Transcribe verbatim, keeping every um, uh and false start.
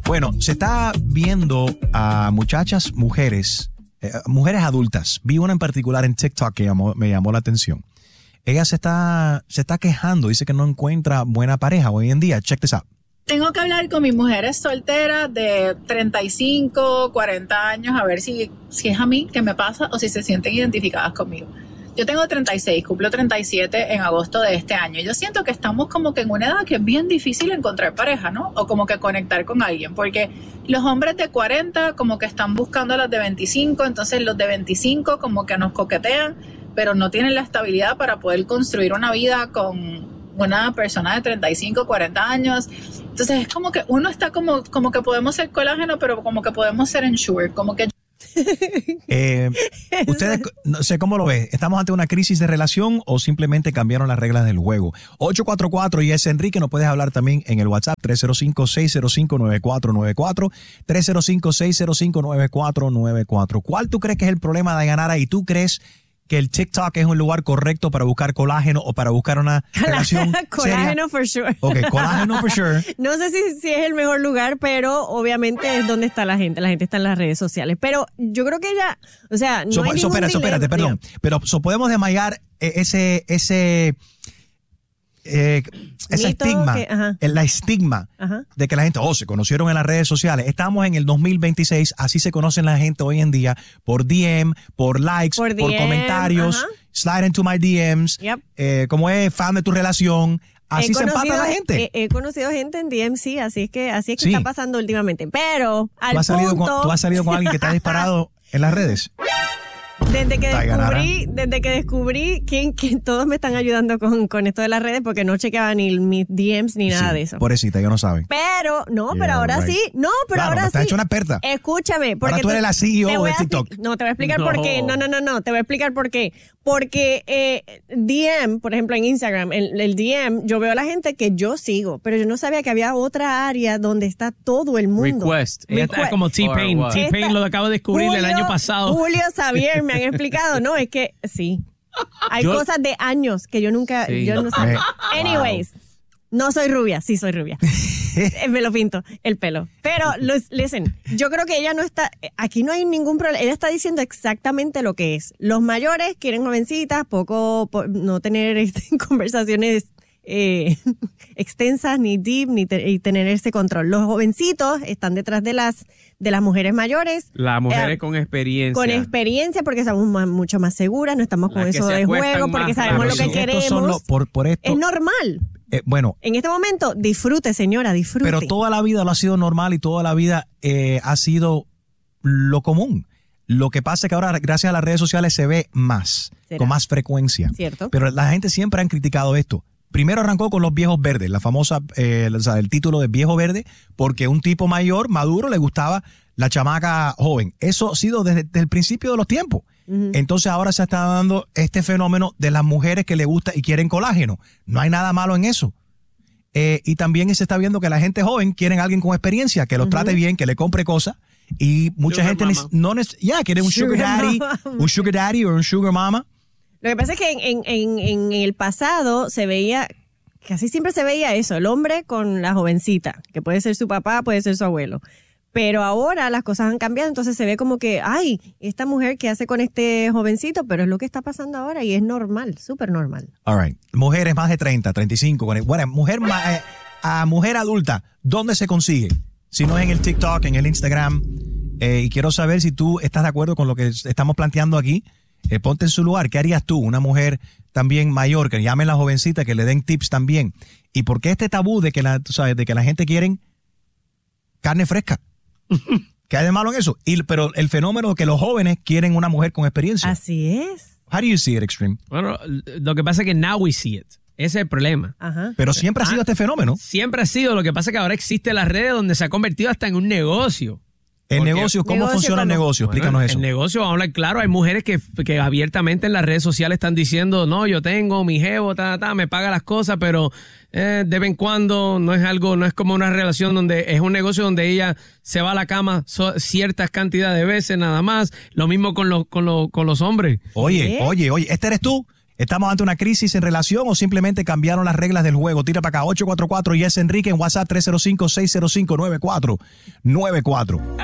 Bueno, se está viendo a muchachas, mujeres, eh, mujeres adultas. Vi una en particular en TikTok que llamó, me llamó la atención. Ella se está, se está quejando, dice que no encuentra buena pareja hoy en día. Check this out. Tengo que hablar con mis mujeres solteras de treinta y cinco, cuarenta años a ver si, si es a mí que me pasa o si se sienten identificadas conmigo. Yo tengo treinta y seis, cumplo treinta y siete en agosto de este año. Yo siento que estamos como que en una edad que es bien difícil encontrar pareja, ¿no? O como que conectar con alguien, porque los hombres de cuarenta como que están buscando a las de veinticinco, entonces los de veinticinco como que nos coquetean, pero no tienen la estabilidad para poder construir una vida con una persona de treinta y cinco, cuarenta años. Entonces es como que uno está como, como que podemos ser colágeno, pero como que podemos ser Ensure, como que... Eh, ustedes, no sé cómo lo ves. ¿Estamos ante una crisis de relación o simplemente cambiaron las reglas del juego? ocho cuatro cuatro y es Enrique. Nos puedes hablar también en el WhatsApp tres cero cinco, seis cero cinco, nueve cuatro nueve cuatro, tres cero cinco, seis cero cinco, nueve cuatro nueve cuatro. ¿Cuál tú crees que es el problema, Dayanara? ¿Y tú crees que el TikTok es un lugar correcto para buscar colágeno o para buscar una relación colágeno seria? for sure. Ok, colágeno for sure. No sé si, si es el mejor lugar, pero obviamente es donde está la gente. La gente está en las redes sociales. Pero yo creo que ella, o sea, no so, hay so, ningún espérate, dilema. espérate, perdón. Pero so, podemos desmayar ese, ese, eh, ese Mito estigma, que- ajá. el- la estigma Ajá. de que la gente, oh, se conocieron en las redes sociales. Estamos en el dos mil veintiséis, así se conocen la gente hoy en día, por D M, por likes, Por por, D M, comentarios, ajá. slide into my D Ms, Yep. eh, como es fan de tu relación. Así He se empata conocido- la gente. He, he conocido gente en D M C, así es que así es que Sí. está pasando últimamente. Pero al ¿Tú has, salido punto, con, tú has salido con alguien que te ha disparado en las redes? desde que Dayanara. descubrí, desde que descubrí que, que todos me están ayudando con, con esto de las redes porque no chequeaba ni mis D Ms ni nada Sí, de eso. pobrecita, ellos no saben. Pero, no, Yeah, pero ahora right. sí, no, pero Claro, ahora me sí. estás hecho una experta. Escúchame, porque Ahora tú eres la C E O te voy de a TikTok. expli- No, te voy a explicar No. por qué. No, no, no, no, te voy a explicar por qué. Porque eh, D M, por ejemplo, en Instagram, el, el D M, yo veo a la gente que yo sigo, pero yo no sabía que había otra área donde está todo el mundo. Request. Ella está Request. como T-Pain. Or what? T-Pain Esta- lo acabo de descubrir el Julio- año pasado. Julio Xavier me han explicado. No, es que sí. Hay Yo- cosas de años que yo nunca, Sí. yo no sabía. Me- Anyways, no soy rubia, sí soy rubia. Eh, me lo pinto, el pelo. Pero, los- listen, yo creo que ella no está, aquí no hay ningún problema. Ella está diciendo exactamente lo que es. Los mayores quieren jovencitas, poco, po- no tener este, conversaciones eh, extensas, ni deep, ni te- y tener ese control. Los jovencitos están detrás de las, de las mujeres mayores. Las mujeres Eh, con experiencia. Con experiencia, porque somos más- mucho más seguras, no estamos con Las que eso se de acuestan juego, porque más sabemos rápido. lo que Sí, estos queremos. son los- por, por esto, Es normal. eh, bueno, En este momento, disfrute, señora, disfrute. pero toda la vida lo ha sido normal y toda la vida eh, ha sido lo común. Lo que pasa es que ahora, gracias a las redes sociales, se ve más, ¿Será? con más frecuencia. Cierto. Pero la gente siempre han criticado esto. Primero arrancó con los viejos verdes, la famosa, eh, o sea, el título de viejo verde, porque un tipo mayor, maduro, le gustaba la chamaca joven. Eso ha sido desde, desde el principio de los tiempos. Ujú. Entonces ahora se está dando este fenómeno de las mujeres que le gusta y quieren colágeno. No hay nada malo en eso. Eh, y también se está viendo que la gente joven quiere a alguien con experiencia, que los trate bien, que le compre cosas. Y mucha Sugar gente mama. neces- no neces- ya quiere un sugar, Sugar daddy, mama. un sugar daddy o un sugar mama. Lo que pasa es que en, en, en, en el pasado se veía, casi siempre se veía eso, el hombre con la jovencita, que puede ser su papá, puede ser su abuelo. Pero ahora las cosas han cambiado, entonces se ve como que, ay, esta mujer que hace con este jovencito, pero es lo que está pasando ahora y es normal, súper normal. All right. Mujeres más de treinta, treinta y cinco. con- Bueno, mujer ma- eh, a mujer adulta, ¿dónde se consigue? Si no es en el TikTok, en el Instagram. Eh, y quiero saber si tú estás de acuerdo con lo que estamos planteando aquí. Eh, ponte en su lugar. ¿Qué harías tú? Una mujer también mayor, que llamen a la jovencita, que le den tips también. ¿Y por qué este tabú de que la, tú sabes, de que la gente quiere carne fresca? ¿Qué hay de malo en eso? Y, pero el fenómeno de que los jóvenes quieren una mujer con experiencia. Así es. How do you see it, Extreme? Bueno, lo que pasa es que now we see it. Ese es el problema. Ajá. Pero siempre ha sido Ah. este fenómeno. Siempre ha sido. Lo que pasa es que ahora existe las redes donde se ha convertido hasta en un negocio. El Porque- negocio, ¿cómo Negocio, funciona el ¿cómo? negocio? Explícanos Bueno, eso. El negocio, vamos a hablar claro, hay mujeres que, que abiertamente en las redes sociales están diciendo, no, yo tengo mi jevo, ta, ta, me paga las cosas, pero eh, de vez en cuando no es algo, no es como una relación donde es un negocio donde ella se va a la cama so- ciertas cantidades de veces nada más. Lo mismo con los, con los, con los hombres. Oye, ¿Eh? oye, oye, ¿este eres tú? ¿Estamos ante una crisis en relación o simplemente cambiaron las reglas del juego? Tira para acá, ocho cuatro cuatro y es Enrique en WhatsApp tres cero cinco, seis cero cinco, nueve cuatro nueve cuatro.